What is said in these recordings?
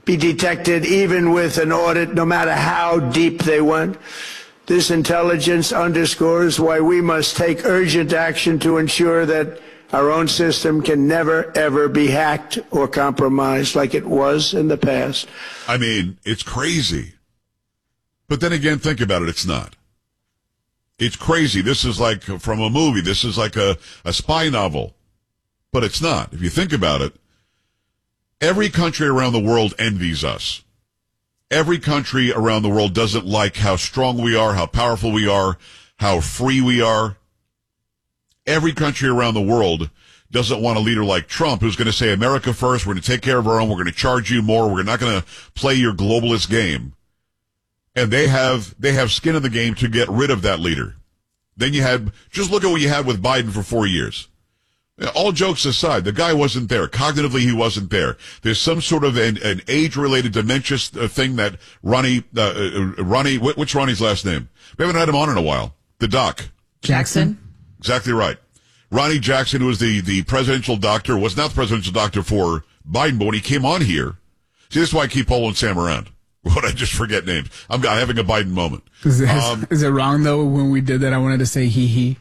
be detected even with an audit, no matter how deep they went. This intelligence underscores why we must take urgent action to ensure that our own system can never, ever be hacked or compromised like it was in the past. I mean, it's crazy. But then again, think about it. It's not. It's crazy. This is like from a movie. This is like a spy novel. But it's not. If you think about it, every country around the world envies us. Every country around the world doesn't like how strong we are, how powerful we are, how free we are. Every country around the world doesn't want a leader like Trump who's going to say, America first, we're going to take care of our own, we're going to charge you more, we're not going to play your globalist game. And they have skin in the game to get rid of that leader. Then just look at what you had with Biden for 4 years. All jokes aside, the guy wasn't there. Cognitively, he wasn't there. There's some sort of an age-related dementia thing that Ronnie, what's Ronnie's last name? We haven't had him on in a while. The doc. Jackson. Exactly right. Ronnie Jackson, who was the presidential doctor, was not the presidential doctor for Biden, but when he came on here, see, this is why I keep following Sam around. What, I just forget names. I'm having a Biden moment. Is it wrong, though, when we did that, I wanted to say he?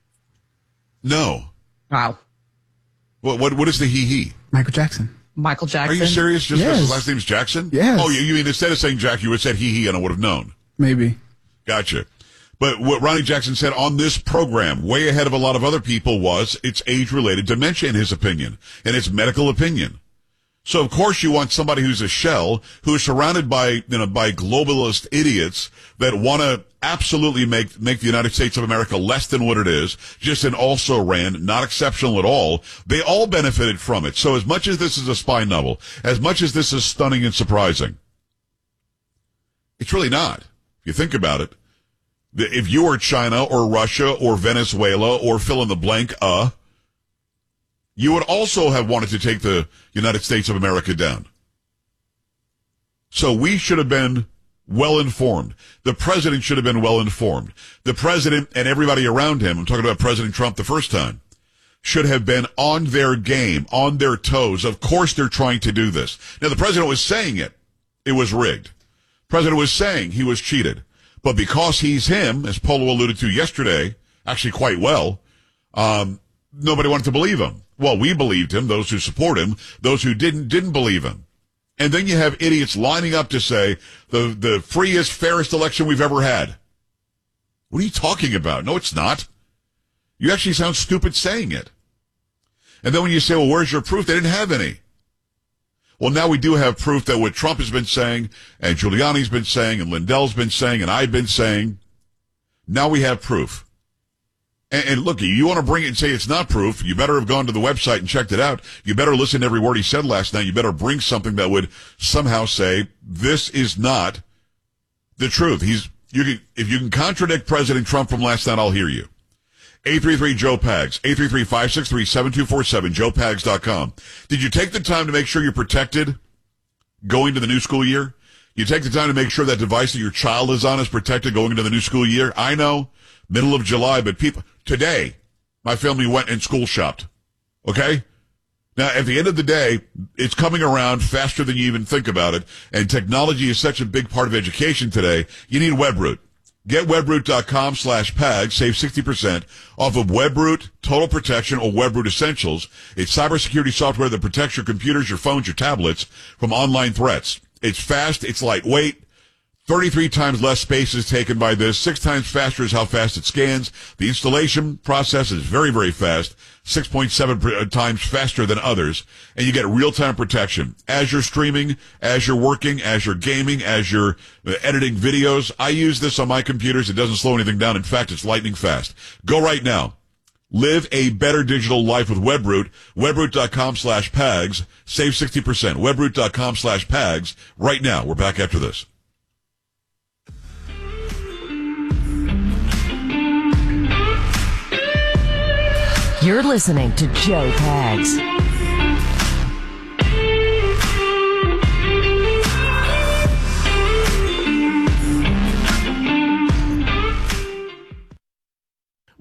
No. Wow. What is the he? Michael Jackson. Michael Jackson. Are you serious? Just because Yes. his last name's Jackson? Yes. Oh, you mean instead of saying Jack, you would have said he, and I would have known. Maybe. Gotcha. But what Ronnie Jackson said on this program, way ahead of a lot of other people, was it's age-related dementia in his opinion, and it's medical opinion. So of course you want somebody who's a shell, who's surrounded by globalist idiots that want to absolutely make the United States of America less than what it is, just an also-ran, not exceptional at all. They all benefited from it. So as much as this is a spy novel, as much as this is stunning and surprising, it's really not. If you think about it, if you were China or Russia or Venezuela or fill in the blank, you would also have wanted to take the United States of America down. So we should have been well informed. The president should have been well informed. The president and everybody around him, I'm talking about President Trump the first time, should have been on their game, on their toes. Of course they're trying to do this. Now the president was saying it was rigged. The president was saying he was cheated. But because he's him, as Polo alluded to yesterday, actually quite well, nobody wanted to believe him. Well, we believed him, those who support him. Those who didn't believe him. And then you have idiots lining up to say the freest, fairest election we've ever had. What are you talking about? No, it's not. You actually sound stupid saying it. And then when you say, well, where's your proof? They didn't have any. Well, now we do have proof that what Trump has been saying, and Giuliani's been saying, and Lindell's been saying, and I've been saying, now we have proof. And look, you want to bring it and say it's not proof, you better have gone to the website and checked it out. You better listen to every word he said last night. You better bring something that would somehow say this is not the truth. If you can contradict President Trump from last night, I'll hear you. 833-JOE-PAGS, 833-563-7247, joepags.com. Did you take the time to make sure you're protected going to the new school year? You take the time to make sure that device that your child is on is protected going into the new school year? I know, middle of July, but today, my family went and school shopped. Okay? Now, at the end of the day, it's coming around faster than you even think about it, and technology is such a big part of education today, you need WebRoot. Get webroot.com/PAG, save 60% off of WebRoot Total Protection or WebRoot Essentials. It's cybersecurity software that protects your computers, your phones, your tablets from online threats. It's fast, it's lightweight. 33 times less space is taken by this. 6 times faster is how fast it scans. The installation process is very, very fast. 6.7 times faster than others. And you get real-time protection. As you're streaming, as you're working, as you're gaming, as you're editing videos. I use this on my computers. It doesn't slow anything down. In fact, it's lightning fast. Go right now. Live a better digital life with WebRoot. WebRoot.com/PAGS. Save 60%. WebRoot.com/PAGS. Right now. We're back after this. You're listening to Joe Pags.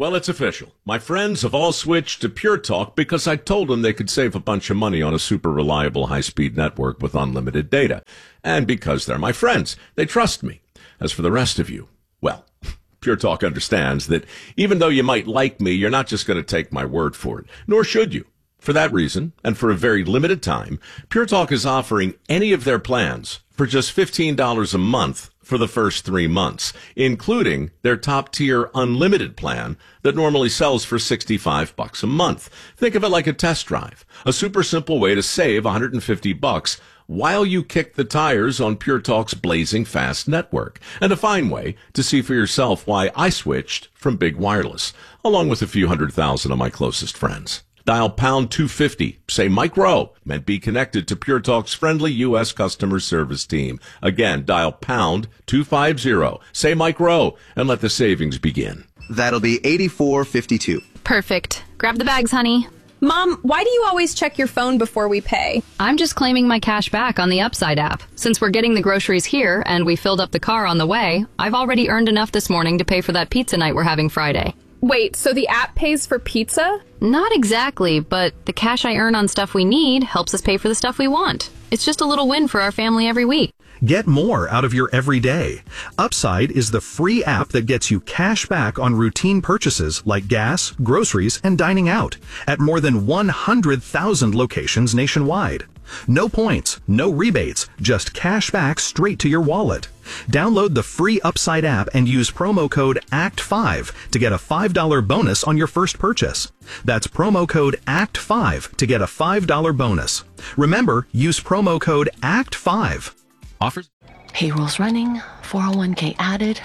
Well, it's official. My friends have all switched to Pure Talk because I told them they could save a bunch of money on a super reliable high-speed network with unlimited data. And because they're my friends, they trust me. As for the rest of you, well, Pure Talk understands that even though you might like me, you're not just going to take my word for it, nor should you. For that reason, and for a very limited time, Pure Talk is offering any of their plans for just $15 a month for the first 3 months, including their top-tier unlimited plan that normally sells for $65 a month. Think of it like a test drive, a super simple way to save $150 while you kick the tires on Pure Talk's blazing fast network, and a fine way to see for yourself why I switched from Big Wireless, along with a few 100,000 of my closest friends. Dial pound 250, say Mike Rowe, and be connected to Pure Talk's friendly U.S. customer service team. Again, dial pound 250, say Mike Rowe, and let the savings begin. That'll be $84.52. Perfect. Grab the bags, honey. Mom, why do you always check your phone before we pay? I'm just claiming my cash back on the Upside app. Since we're getting the groceries here and we filled up the car on the way, I've already earned enough this morning to pay for that pizza night we're having Friday. Wait, so the app pays for pizza? Not exactly, but the cash I earn on stuff we need helps us pay for the stuff we want. It's just a little win for our family every week. Get more out of your everyday. Upside is the free app that gets you cash back on routine purchases like gas, groceries, and dining out at more than 100,000 locations nationwide. No points, no rebates, just cash back straight to your wallet. Download the free Upside app and use promo code ACT5 to get a $5 bonus on your first purchase. That's promo code ACT5 to get a $5 bonus. Remember, use promo code ACT5. Offers? Payroll's running, 401k added.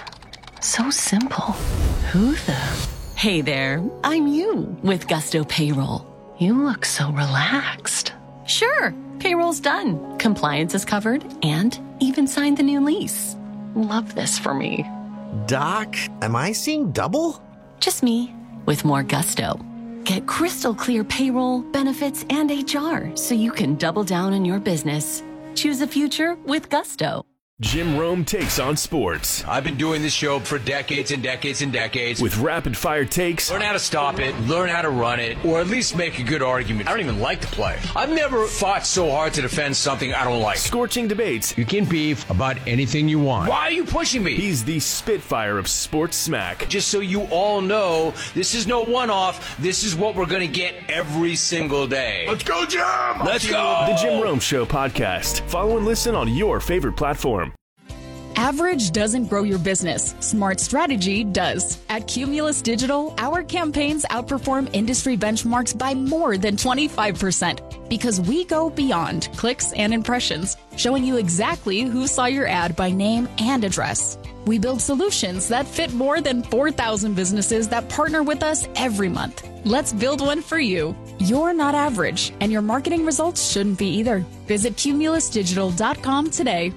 So simple. Who the? Hey there, I'm you with Gusto Payroll. You look so relaxed. Sure, payroll's done. Compliance is covered and even signed the new lease. Love this for me. Doc, am I seeing double? Just me with more gusto. Get crystal clear payroll, benefits, and HR so you can double down on your business. Choose a future with Gusto. Jim Rome takes on sports. I've been doing this show for decades and decades and decades. With rapid-fire takes. Learn how to stop it, learn how to run it, or at least make a good argument. I don't even like to play. I've never fought so hard to defend something I don't like. Scorching debates. You can beef about anything you want. Why are you pushing me? He's the Spitfire of sports smack. Just so you all know, this is no one-off. This is what we're going to get every single day. Let's go, Jim! Let's go! The Jim Rome Show podcast. Follow and listen on your favorite platform. Average doesn't grow your business. Smart strategy does. At Cumulus Digital, our campaigns outperform industry benchmarks by more than 25% because we go beyond clicks and impressions, showing you exactly who saw your ad by name and address. We build solutions that fit more than 4,000 businesses that partner with us every month. Let's build one for you. You're not average, and your marketing results shouldn't be either. Visit cumulusdigital.com today.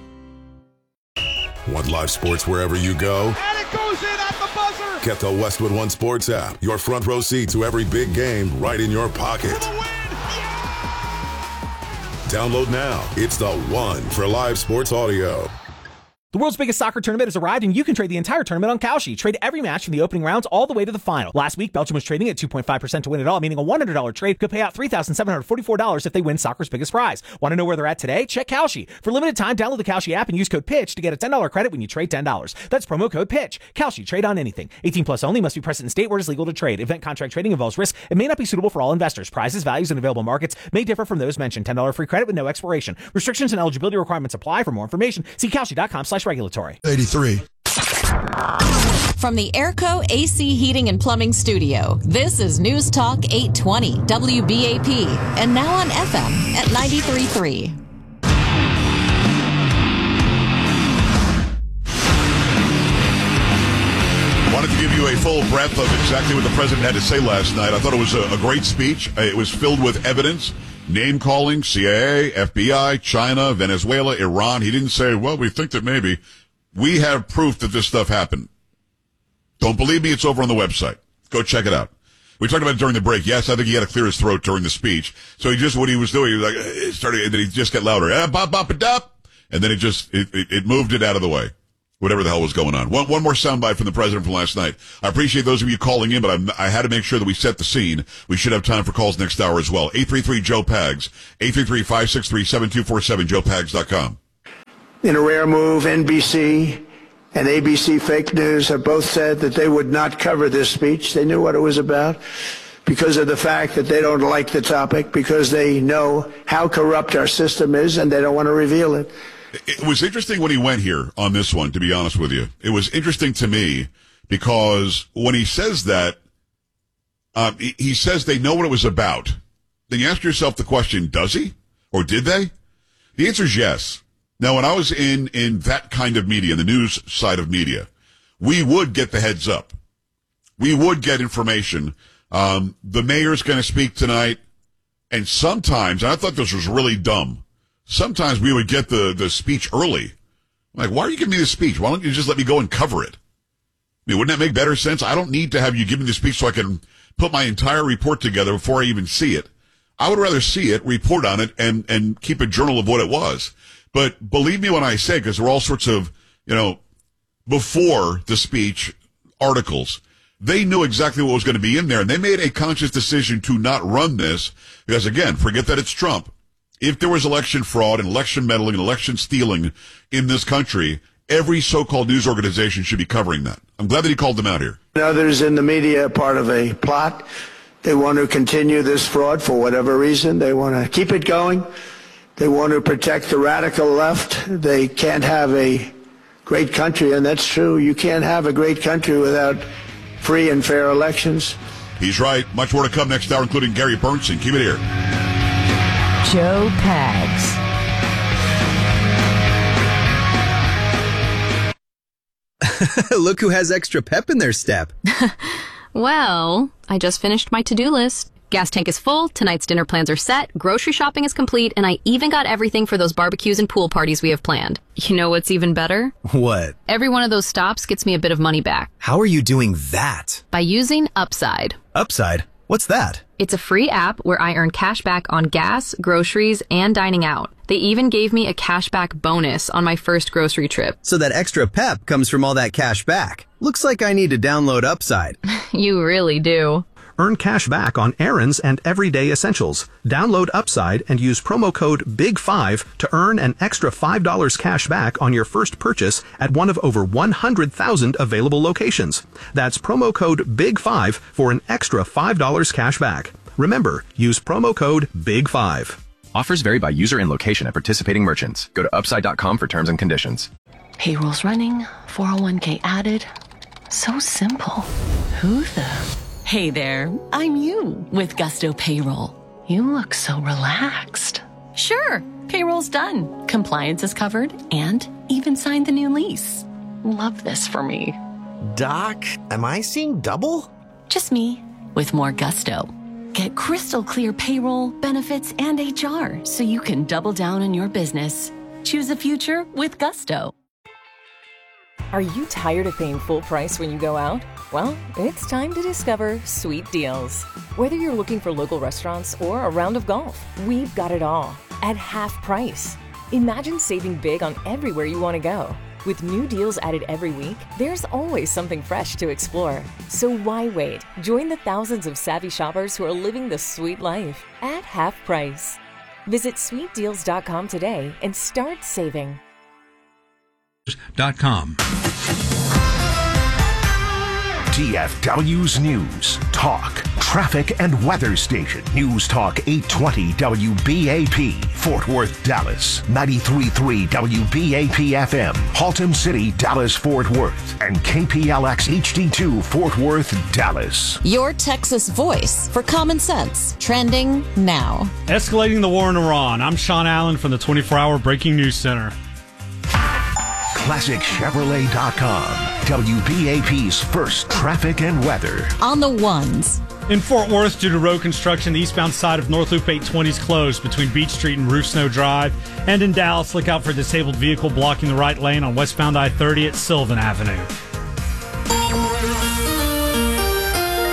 Want live sports wherever you go? And it goes in at the buzzer! Get the Westwood One Sports app. Your front row seat to every big game right in your pocket. Download now. It's the one for live sports audio. The world's biggest soccer tournament has arrived, and you can trade the entire tournament on Kalshi. Trade every match from the opening rounds all the way to the final. Last week, Belgium was trading at 2.5% to win it all, meaning a $100 trade could pay out $3,744 if they win soccer's biggest prize. Want to know where they're at today? Check Kalshi. For limited time, download the Kalshi app and use code PITCH to get a $10 credit when you trade $10. That's promo code PITCH. Kalshi. Trade on anything. 18 plus only. Must be present in state where it is legal to trade. Event contract trading involves risk and may not be suitable for all investors. Prizes, values, and available markets may differ from those mentioned. $10 free credit with no expiration. Restrictions and eligibility requirements apply. For more information, see Kalshi.com/regulatory. 83. From the Airco AC Heating and Plumbing Studio, this is News Talk 820 WBAP, and now on FM at 93.3. Wanted to give you a full breadth of exactly what the president had to say last night. I thought it was a great speech. It was filled with evidence, name-calling, CIA, FBI, China, Venezuela, Iran. He didn't say, well, we think that maybe. We have proof that this stuff happened. Don't believe me? It's over on the website. Go check it out. We talked about it during the break. Yes, I think he had to clear his throat during the speech. So what he was doing, he was like, and then he just got louder. And then it moved it out of the way. whatever the hell was going on. One more soundbite from the president from last night. I appreciate those of you calling in, but I had to make sure that we set the scene. We should have time for calls next hour as well. 833-JOE-PAGS, 833-563-7247, joepags.com. In a rare move, NBC and ABC Fake News have both said that they would not cover this speech. They knew what it was about because of the fact that they don't like the topic, because they know how corrupt our system is, and they don't want to reveal it. It was interesting when he went here on this one, to be honest with you. It was interesting to me because when he says that, he says they know what it was about. Then you ask yourself the question, does he? Or did they? The answer is yes. Now, when I was in that kind of media, the news side of media, we would get the heads up. We would get information. The mayor's going to speak tonight. And sometimes, and I thought this was really dumb, sometimes we would get the speech early. Like, why are you giving me the speech? Why don't you just let me go and cover it? I mean, wouldn't that make better sense? I don't need to have you give me the speech so I can put my entire report together before I even see it. I would rather see it, report on it, and keep a journal of what it was. But believe me when I say, because there were all sorts of, before the speech articles, they knew exactly what was going to be in there, and they made a conscious decision to not run this, because again, forget that it's Trump. If there was election fraud and election meddling and election stealing in this country, every so-called news organization should be covering that. I'm glad that he called them out here. Others in the media are part of a plot. They want to continue this fraud for whatever reason. They want to keep it going. They want to protect the radical left. They can't have a great country, and that's true. You can't have a great country without free and fair elections. He's right. Much more to come next hour, including Gary Bernstein. Keep it here. Joe Pags. Look who has extra pep in their step. Well, I just finished my to-do list. Gas tank is full, tonight's dinner plans are set, grocery shopping is complete, and I even got everything for those barbecues and pool parties we have planned. You know what's even better? What? Every one of those stops gets me a bit of money back. How are you doing that? By using Upside. Upside? What's that? It's a free app where I earn cash back on gas, groceries, and dining out. They even gave me a cashback bonus on my first grocery trip. So that extra pep comes from all that cash back. Looks like I need to download Upside. You really do. Earn cash back on errands and everyday essentials. Download Upside and use promo code BIG5 to earn an extra $5 cash back on your first purchase at one of over 100,000 available locations. That's promo code BIG5 for an extra $5 cash back. Remember, use promo code BIG5. Offers vary by user and location at participating merchants. Go to upside.com for terms and conditions. Payroll's running, 401k added. So simple. Who the... Hey there, I'm you with Gusto Payroll. You look so relaxed. Sure, payroll's done. Compliance is covered and even signed the new lease. Love this for me. Doc, am I seeing double? Just me with more gusto. Get crystal clear payroll, benefits, and HR so you can double down on your business. Choose a future with Gusto. Are you tired of paying full price when you go out? Well, it's time to discover Sweet Deals. Whether you're looking for local restaurants or a round of golf, we've got it all at half price. Imagine saving big on everywhere you want to go. With new deals added every week, there's always something fresh to explore. So why wait? Join the thousands of savvy shoppers who are living the sweet life at half price. Visit sweetdeals.com today and start saving. .com. DFW's News, Talk, Traffic and Weather Station. News Talk 820 WBAP, Fort Worth, Dallas. 93.3 WBAP FM, Haltom City, Dallas, Fort Worth. And KPLX HD2, Fort Worth, Dallas. Your Texas voice for common sense. Trending now. Escalating the war in Iran. I'm Sean Allen from the 24-Hour Breaking News Center. ClassicChevrolet.com. WBAP's first traffic and weather. On the ones. In Fort Worth, due to road construction, the eastbound side of North Loop 820 is closed between Beach Street and Roof Snow Drive. And in Dallas, look out for a disabled vehicle blocking the right lane on westbound I-30 at Sylvan Avenue.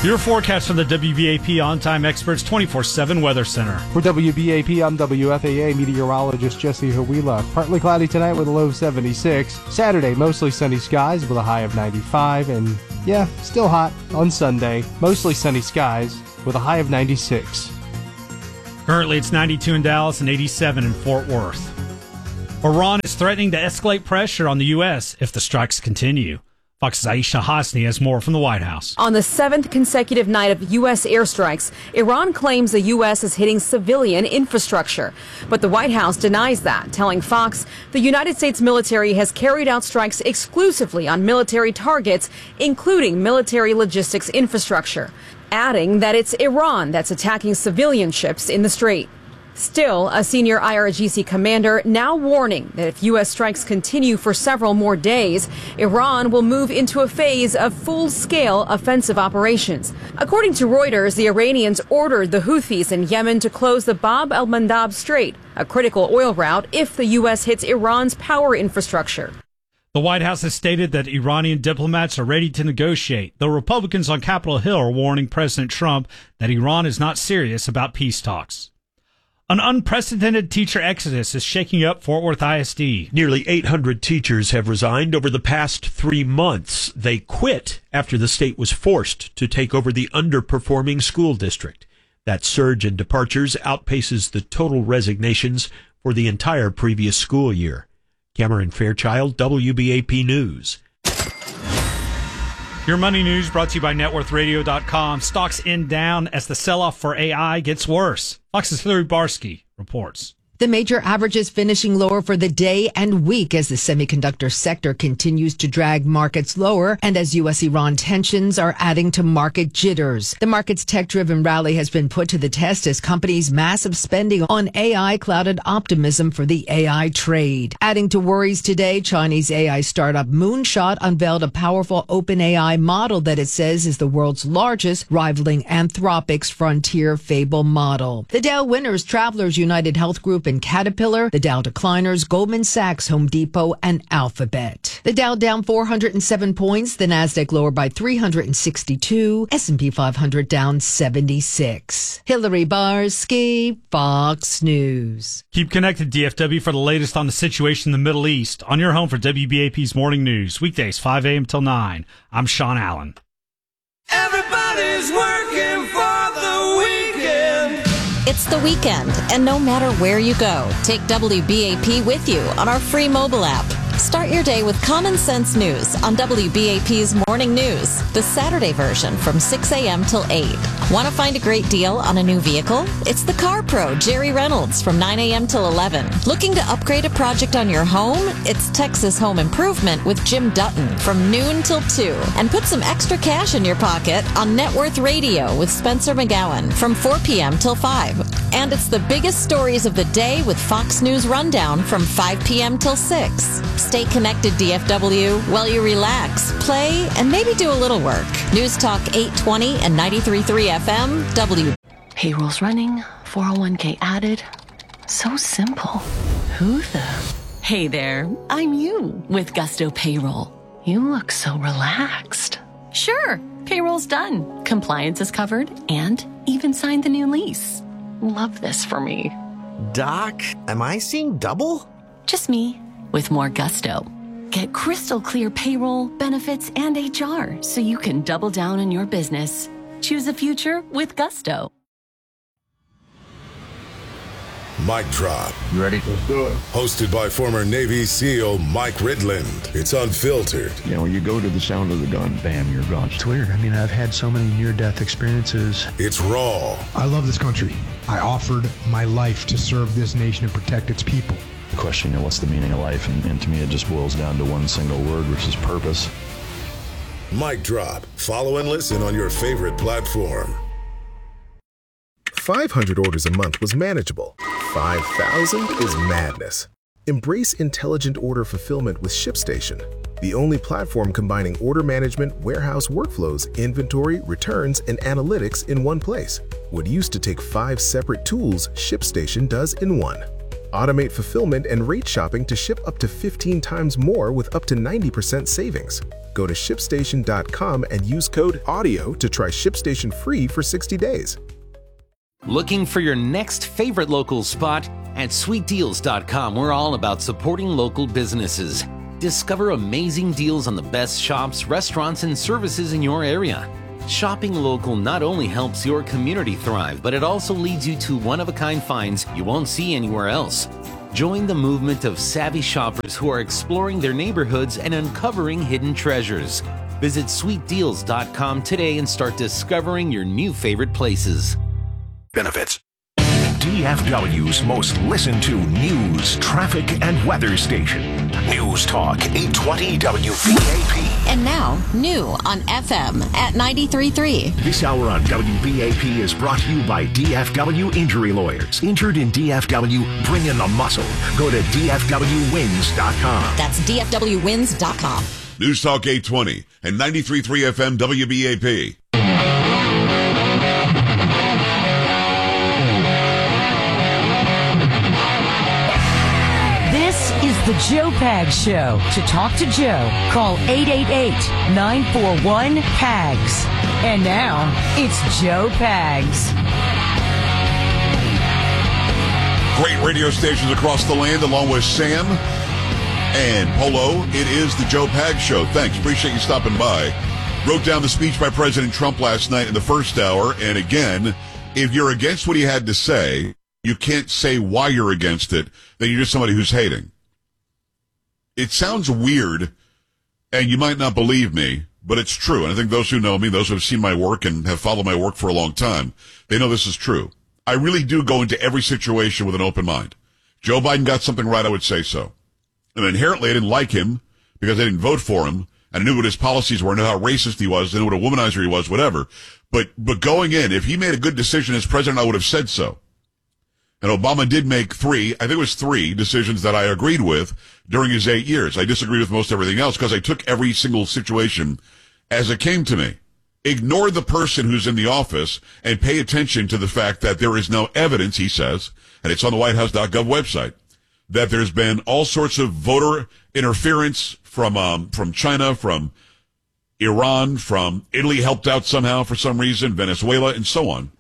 Your forecast from the WBAP On-Time Experts 24/7 Weather Center. For WBAP, I'm WFAA meteorologist Jesse Hawila. Partly cloudy tonight with a low of 76. Saturday, mostly sunny skies with a high of 95. And yeah, still hot on Sunday. Mostly sunny skies with a high of 96. Currently, it's 92 in Dallas and 87 in Fort Worth. Iran is threatening to escalate pressure on the U.S. if the strikes continue. Fox's Aisha Hasni has more from the White House. On the 7th consecutive night of U.S. airstrikes, Iran claims the U.S. is hitting civilian infrastructure. But the White House denies that, telling Fox the United States military has carried out strikes exclusively on military targets, including military logistics infrastructure, adding that it's Iran that's attacking civilian ships in the Strait. Still, a senior IRGC commander now warning that if U.S. strikes continue for several more days, Iran will move into a phase of full-scale offensive operations. According to Reuters, the Iranians ordered the Houthis in Yemen to close the Bab el-Mandab Strait, a critical oil route, if the U.S. hits Iran's power infrastructure. The White House has stated that Iranian diplomats are ready to negotiate, though Republicans on Capitol Hill are warning President Trump that Iran is not serious about peace talks. An unprecedented teacher exodus is shaking up Fort Worth ISD. Nearly 800 teachers have resigned over the past 3 months. They quit after the state was forced to take over the underperforming school district. That surge in departures outpaces the total resignations for the entire previous school year. Cameron Fairchild, WBAP News. Your money news brought to you by NetWorthRadio.com. Stocks end down as the sell-off for AI gets worse. Fox's Hillary Barsky reports. The major averages finishing lower for the day and week as the semiconductor sector continues to drag markets lower and as U.S.-Iran tensions are adding to market jitters. The market's tech-driven rally has been put to the test as companies' massive spending on AI clouded optimism for the AI trade. Adding to worries today, Chinese AI startup Moonshot unveiled a powerful OpenAI model that it says is the world's largest, rivaling Anthropic's frontier Fable model. The Dow winners, Travelers United Health Group and Caterpillar, the Dow decliners, Goldman Sachs, Home Depot, and Alphabet. The Dow down 407 points, the Nasdaq lower by 362, S&P 500 down 76. Hillary Barsky, Fox News. Keep connected, DFW, for the latest on the situation in the Middle East on your home for WBAP's Morning News, weekdays 5 a.m. till 9. I'm Sean Allen. Everybody's working for the weekend. It's the weekend, and no matter where you go, take WBAP with you on our free mobile app. Start your day with common sense news on WBAP's Morning News, the Saturday version from 6 a.m. till 8. Want to find a great deal on a new vehicle? It's the Car Pro, Jerry Reynolds, from 9 a.m. till 11. Looking to upgrade a project on your home? It's Texas Home Improvement with Jim Dutton from noon till 2. And put some extra cash in your pocket on Net Worth Radio with Spencer McGowan from 4 p.m. till 5. And it's the biggest stories of the day with Fox News Rundown from 5 p.m. till 6. Stay connected, DFW, while you relax, play, and maybe do a little work. News Talk 820 and 93.3 FM, W. Payroll's running, 401k added. So simple. Who the? Hey there, I'm you with Gusto Payroll. You look so relaxed. Sure, payroll's done. Compliance is covered and even signed the new lease. Love this for me. Doc, am I seeing double? Just me. With more gusto. Get crystal clear payroll, benefits, and HR so you can double down on your business. Choose a future with gusto. Mic Drop. You ready? Let's do it. Hosted by former Navy SEAL Mike Ridland. It's unfiltered. You know, when you go to the sound of the gun, bam, you're gone. It's weird. I mean, I've had so many near-death experiences. It's raw. I love this country. I offered my life to serve this nation and protect its people. The question, what's the meaning of life? And to me, it just boils down to one single word, which is purpose. Mic Drop. Follow and listen on your favorite platform. 500 orders a month was manageable. 5,000 is madness. Embrace intelligent order fulfillment with ShipStation, the only platform combining order management, warehouse workflows, inventory, returns, and analytics in one place. What used to take 5 separate tools, ShipStation does in one. Automate fulfillment and rate shopping to ship up to 15 times more with up to 90% savings. Go to ShipStation.com and use code AUDIO to try ShipStation free for 60 days. Looking for your next favorite local spot? At SweetDeals.com, we're all about supporting local businesses. Discover amazing deals on the best shops, restaurants, and services in your area. Shopping local not only helps your community thrive, but it also leads you to one-of-a-kind finds you won't see anywhere else. Join the movement of savvy shoppers who are exploring their neighborhoods and uncovering hidden treasures. Visit SweetDeals.com today and start discovering your new favorite places. Benefits. DFW's most listened to news, traffic, and weather station. News Talk 820 WBAP. And now, new on FM at 93.3. This hour on WBAP is brought to you by DFW Injury Lawyers. Injured in DFW, bring in the muscle. Go to DFWwins.com. That's DFWwins.com. News Talk 820 and 93.3 FM WBAP. The Joe Pags Show. To talk to Joe, call 888-941-PAGS. And now, it's Joe Pags. Great radio stations across the land, along with Sam and Polo. It is the Joe Pags Show. Thanks. Appreciate you stopping by. Wrote down the speech by President Trump last night in the first hour. And again, if you're against what he had to say, you can't say why you're against it. Then you're just somebody who's hating. It sounds weird, and you might not believe me, but it's true. And I think those who know me, those who have seen my work and have followed my work for a long time, they know this is true. I really do go into every situation with an open mind. Joe Biden got something right, I would say so. And inherently, I didn't like him because I didn't vote for him, and I knew what his policies were, I knew how racist he was, I knew what a womanizer he was, whatever. But going in, if he made a good decision as president, I would have said so. And Obama did make three decisions that I agreed with during his 8 years. I disagreed with most everything else because I took every single situation as it came to me. Ignore the person who's in the office and pay attention to the fact that there is no evidence, he says, and it's on the whitehouse.gov website, that there's been all sorts of voter interference from China, from Iran, from Italy helped out somehow for some reason, Venezuela, and so on.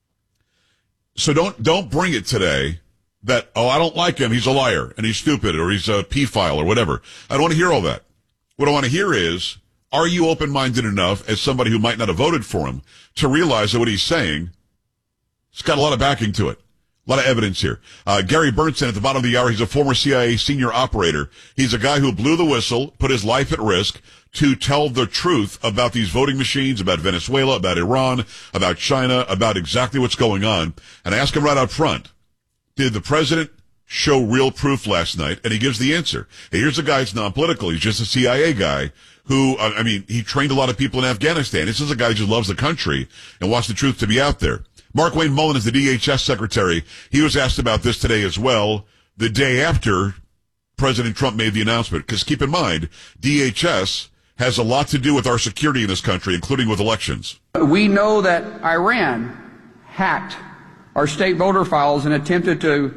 So don't bring it today that, I don't like him, he's a liar, and he's stupid, or he's a pedophile, or whatever. I don't want to hear all that. What I want to hear is, are you open-minded enough, as somebody who might not have voted for him, to realize that what he's saying, it's got a lot of backing to it. A lot of evidence here. Gary Bernstein at the bottom of the hour, he's a former CIA senior operator. He's a guy who blew the whistle, put his life at risk to tell the truth about these voting machines, about Venezuela, about Iran, about China, about exactly what's going on. And I ask him right out front, did the president show real proof last night? And he gives the answer. Hey, here's a guy that's non-political. He's just a CIA guy who, he trained a lot of people in Afghanistan. This is a guy who just loves the country and wants the truth to be out there. Mark Wayne Mullen is the DHS secretary. He was asked about this today as well, the day after President Trump made the announcement. Because keep in mind, DHS has a lot to do with our security in this country, including with elections. We know that Iran hacked our state voter files and attempted to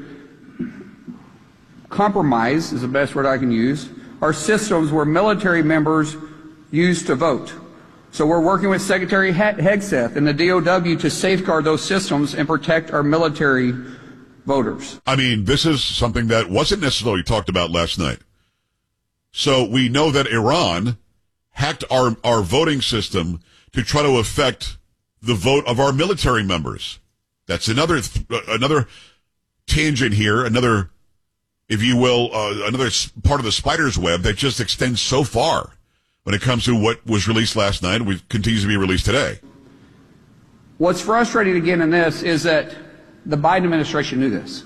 compromise, is the best word I can use, our systems where military members used to vote. So we're working with Secretary Hegseth and the DOW to safeguard those systems and protect our military voters. This is something that wasn't necessarily talked about last night. So we know that Iran hacked our voting system to try to affect the vote of our military members. That's another tangent here, another, if you will, another part of the spider's web that just extends so far when it comes to what was released last night and continues to be released today. What's frustrating again in this is that the Biden administration knew this.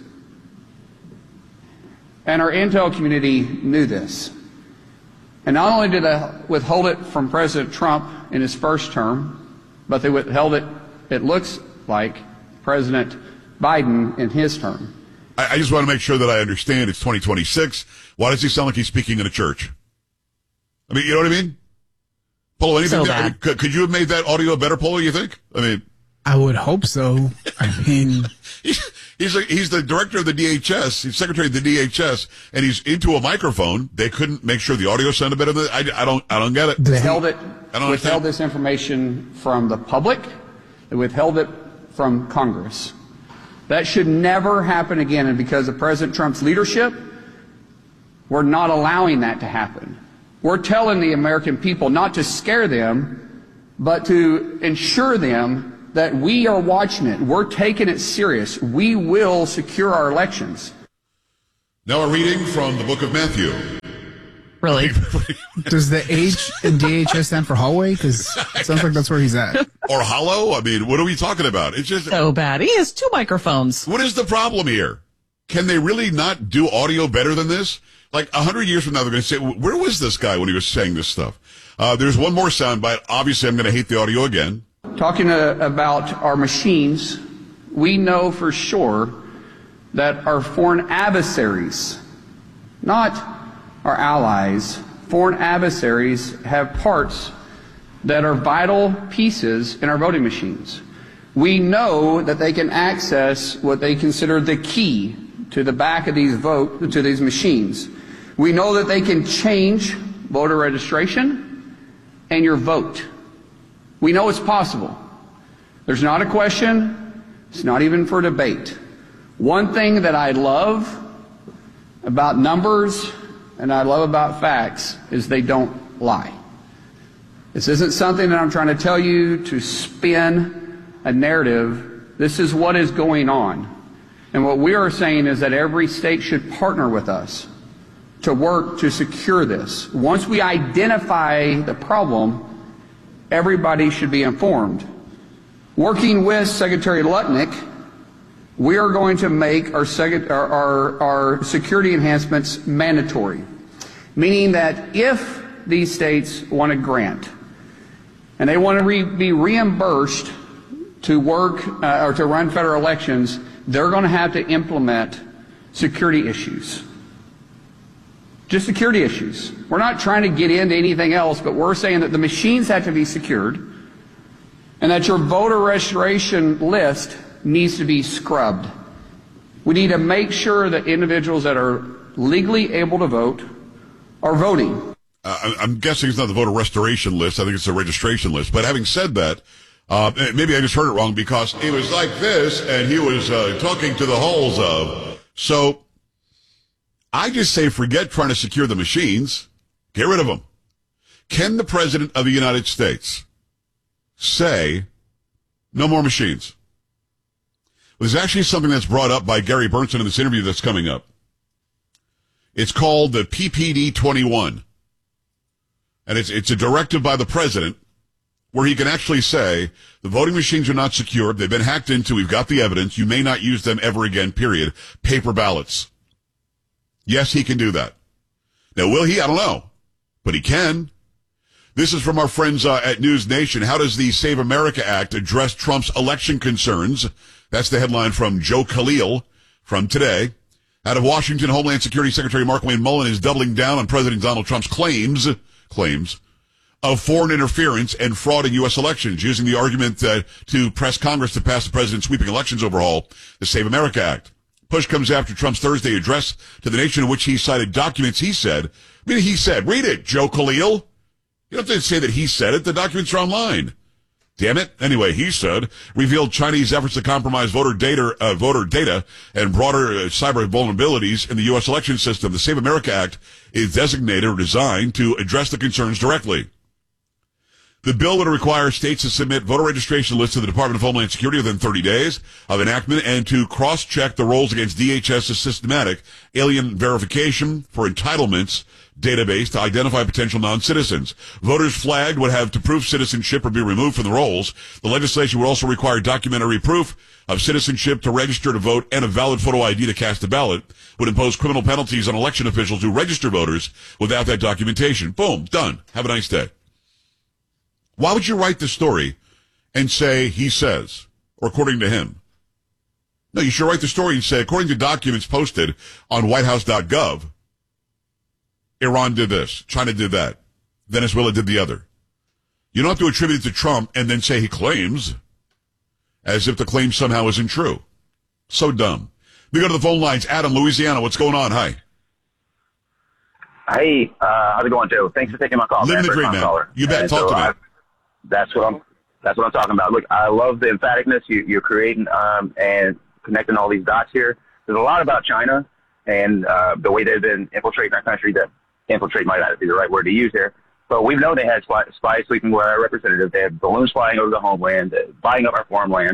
And our intel community knew this. And not only did they withhold it from President Trump in his first term, but they withheld it, it looks like, President Biden in his term. I just want to make sure that I understand it's 2026. Why does he sound like he's speaking in a church? You know what I mean? Polo, anything? So could you have made that audio better, Polo, you think? I would hope so. He's He's the director of the DHS. He's secretary of the DHS, and he's into a microphone. They couldn't make sure the audio sounded better than I don't get it. They withheld this information from the public. They withheld it from Congress. That should never happen again. And because of President Trump's leadership, we're not allowing that to happen. We're telling the American people not to scare them, but to ensure them that we are watching it. We're taking it serious. We will secure our elections. Now a reading from the book of Matthew. Really? Does the H in DHS stand for hallway? Because it sounds like that's where he's at. Or hollow? I mean, what are we talking about? It's just so bad. He has 2 microphones. What is the problem here? Can they really not do audio better than this? Like 100 years from now, they're going to say, where was this guy when he was saying this stuff? There's one more soundbite. Obviously, I'm going to hate the audio again. Talking about our machines, we know for sure that our foreign adversaries, not our allies, foreign adversaries have parts that are vital pieces in our voting machines. We know that they can access what they consider the key to the back of these machines. We know that they can change voter registration and your vote. We know it's possible. There's not a question. It's not even for debate. One thing that I love about numbers and I love about facts is they don't lie. This isn't something that I'm trying to tell you to spin a narrative. This is what is going on. And what we are saying is that every state should partner with us to work to secure this. Once we identify the problem, everybody should be informed. Working with Secretary Lutnick, we are going to make our security enhancements mandatory, meaning that if these states want a grant and they want to be reimbursed to work or to run federal elections, they're going to have to implement security issues. Just security issues. We're not trying to get into anything else, but we're saying that the machines have to be secured and that your voter registration list needs to be scrubbed. We need to make sure that individuals that are legally able to vote are voting. I'm guessing it's not the voter restoration list. I think it's the registration list. But having said that, maybe I just heard it wrong because it was like this and he was talking to the holes of. So I just say forget trying to secure the machines. Get rid of them. Can the President of the United States say no more machines? Well, there's actually something that's brought up by Gary Bernstein in this interview that's coming up. It's called the PPD 21. And it's a directive by the President where he can actually say the voting machines are not secure. They've been hacked into. We've got the evidence. You may not use them ever again, period. Paper ballots. Yes, he can do that. Now, will he? I don't know. But he can. This is from our friends at News Nation. How does the Save America Act address Trump's election concerns? That's the headline from Joe Khalil from today. Out of Washington, Homeland Security Secretary Mark Wayne Mullen is doubling down on President Donald Trump's claims of foreign interference and fraud in U.S. elections, using the argument to press Congress to pass the president's sweeping elections overhaul, the Save America Act. Push comes after Trump's Thursday address to the nation in which he cited documents he said. Read it, Joe Khalil. You don't have to say that he said it. The documents are online. Damn it. Anyway, he said, revealed Chinese efforts to compromise voter data and broader cyber vulnerabilities in the U.S. election system. The Save America Act is designated or designed to address the concerns directly. The bill would require states to submit voter registration lists to the Department of Homeland Security within 30 days of enactment and to cross-check the rolls against DHS's systematic alien verification for entitlements database to identify potential non-citizens. Voters flagged would have to prove citizenship or be removed from the rolls. The legislation would also require documentary proof of citizenship to register to vote and a valid photo ID to cast a ballot. Would impose criminal penalties on election officials who register voters without that documentation. Boom, done. Have a nice day. Why would you write the story and say he says, or according to him? No, you should write the story and say, according to documents posted on whitehouse.gov, Iran did this, China did that, Venezuela did the other. You don't have to attribute it to Trump and then say he claims, as if the claim somehow isn't true. So dumb. We go to the phone lines. Adam, Louisiana, what's going on? Hi. Hey, how's it going, Joe? Thanks for taking my call. Living the dream, man. Caller. You bet. Talk to me. That's what I'm talking about. Look, I love the emphaticness you're creating and connecting all these dots here. There's a lot about China and the way they've been infiltrating our country. That infiltrate might not be the right word to use here, but we know they had spies sweeping where our representatives. They had balloons flying over the homeland, buying up our farmland,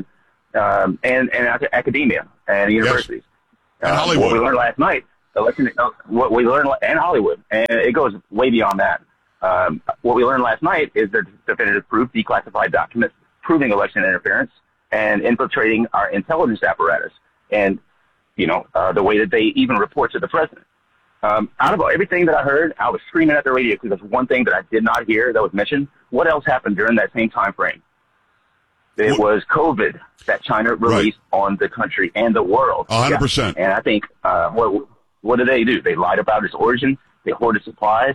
and academia and universities. Yes. And Hollywood. What we learned last night. What we learned in Hollywood, and it goes way beyond that. What we learned last night is there's definitive proof, declassified documents proving election interference and infiltrating our intelligence apparatus, and the way that they even report to the president. Out of everything that I heard, I was screaming at the radio because there's one thing that I did not hear that was mentioned. What else happened during that same time frame? It was COVID that China released on the country and the world. 100%. And I think what did they do? They lied about its origin. They hoarded supplies.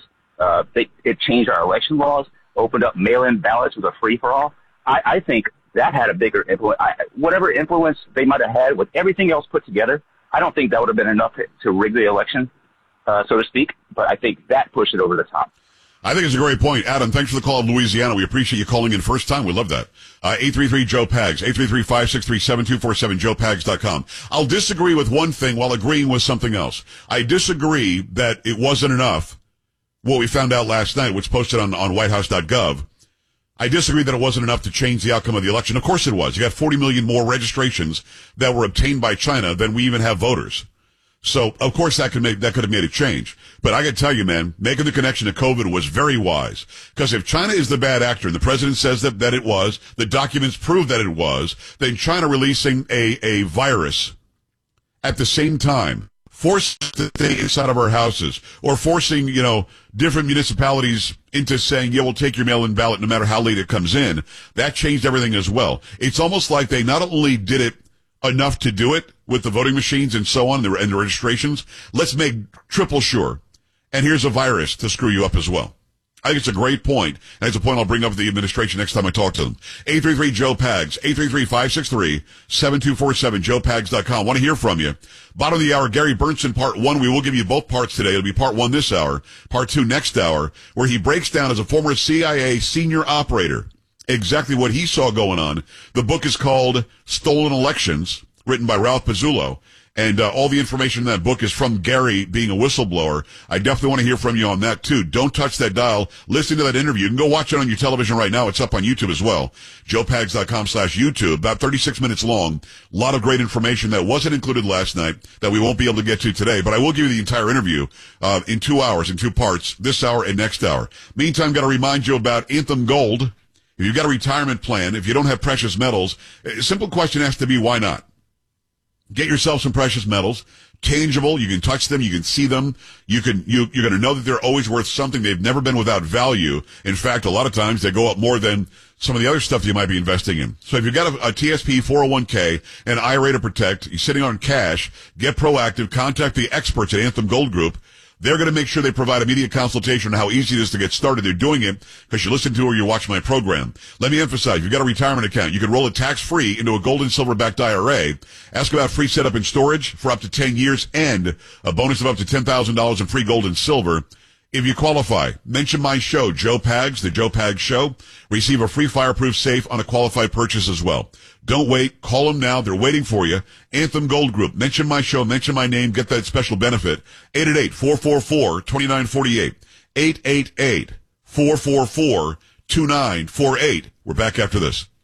It changed our election laws, opened up mail-in ballots with a free-for-all. I think that had a bigger influence. Whatever influence they might have had with everything else put together, I don't think that would have been enough to rig the election, so to speak. But I think that pushed it over the top. I think it's a great point. Adam, thanks for the call in Louisiana. We appreciate you calling in first time. We love that. 833-JOE-PAGS, 833-563-7247, joepags.com. I'll disagree with one thing while agreeing with something else. I disagree that it wasn't enough, what we found out last night, which posted on whitehouse.gov. I disagree that it wasn't enough to change the outcome of the election. Of course it was. You got 40 million more registrations that were obtained by China than we even have voters. So, of course, that could have made a change. But I can tell you, man, making the connection to COVID was very wise. Because if China is the bad actor, and the president says that it was, the documents prove that it was, then China releasing a virus at the same time, forcing the thing inside of our houses, or forcing, different municipalities into saying, yeah, we'll take your mail-in ballot no matter how late it comes in, that changed everything as well. It's almost like they not only did it enough to do it with the voting machines and so on, and the registrations, let's make triple sure. And here's a virus to screw you up as well. I think it's a great point, and it's a point I'll bring up with the administration next time I talk to them. 833-JOE-PAGS, 833-563-7247, joepags.com. Want to hear from you. Bottom of the hour, Gary Bernstein, part 1. We will give you both parts today. It'll be part 1 this hour, part 2 next hour, where he breaks down as a former CIA senior operator exactly what he saw going on. The book is called Stolen Elections, written by Ralph Pizzullo. And all the information in that book is from Gary being a whistleblower. I definitely want to hear from you on that, too. Don't touch that dial. Listen to that interview. You can go watch it on your television right now. It's up on YouTube as well. joepags.com/YouTube. About 36 minutes long. A lot of great information that wasn't included last night that we won't be able to get to today. But I will give you the entire interview in 2 hours, in 2 parts, this hour and next hour. Meantime, got to remind you about Anthem Gold. If you've got a retirement plan, if you don't have precious metals, a simple question has to be, why not? Get yourself some precious metals, tangible. You can touch them. You can see them. You're going to know that they're always worth something. They've never been without value. In fact, a lot of times they go up more than some of the other stuff you might be investing in. So if you've got a TSP 401k, an IRA to protect, you're sitting on cash, get proactive, contact the experts at Anthem Gold Group. They're going to make sure they provide immediate consultation on how easy it is to get started. They're doing it because you listen to or you watch my program. Let me emphasize, you've got a retirement account. You can roll it tax-free into a gold and silver-backed IRA. Ask about free setup and storage for up to 10 years and a bonus of up to $10,000 in free gold and silver. If you qualify, mention my show, Joe Pags, the Joe Pags Show. Receive a free fireproof safe on a qualified purchase as well. Don't wait. Call them now. They're waiting for you. Anthem Gold Group. Mention my show. Mention my name. Get that special benefit. 888-444-2948. 888-444-2948. We're back after this.